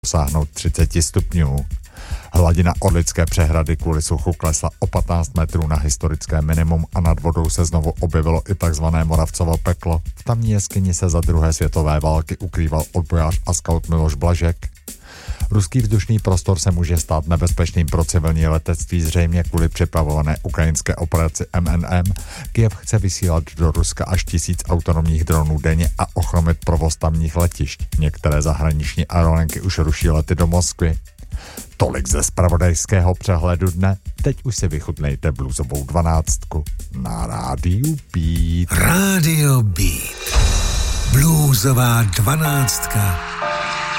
dosáhnout 30 stupňů. Hladina Orlické přehrady kvůli suchu klesla o 15 metrů na historické minimum a nad vodou se znovu objevilo i takzvané Moravcovo peklo. V tamní jeskyni se za druhé světové války ukrýval odbojář a skaut Miloš Blažek. Ruský vzdušný prostor se může stát nebezpečným pro civilní letectví zřejmě kvůli připravované ukrajinské operaci MNM. Kyjev chce vysílat do Ruska až 1000 autonomních dronů denně a ochromit provoz tamních letišť. Některé zahraniční aerolinky už ruší lety do Moskvy. Tolik ze zpravodajského přehledu dne. Teď už si vychutnejte bluesovou 12 na Rádiu Beat. Rádio Beat. Bluesová 12.